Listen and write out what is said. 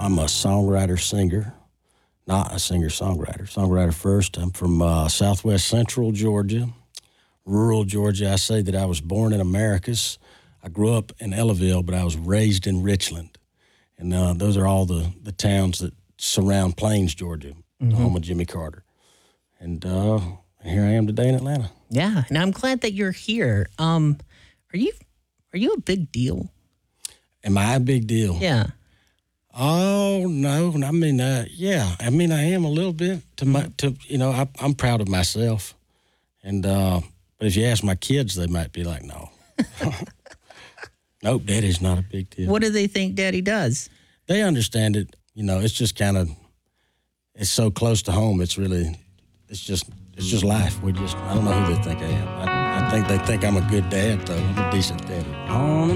I'm a songwriter, singer, not a singer-songwriter. Songwriter first. I'm from southwest central Georgia, rural Georgia. I say that I was born in Americus. I grew up in Ellaville, but I was raised in Richland. And those are all the towns that surround Plains, Georgia, the home of Jimmy Carter. And here I am today in Atlanta. Yeah, and I'm glad that you're here. Are you a big deal? Am I a big deal? Yeah. Oh no! I mean, yeah. I mean, I am a little bit. I'm proud of myself, and but if you ask my kids, they might be like, "No, nope, Daddy's not a big deal." What do they think Daddy does? They understand it. It's just it's so close to home. It's just life. I don't know who they think I am. I think they think I'm a good dad, though. I'm a decent daddy.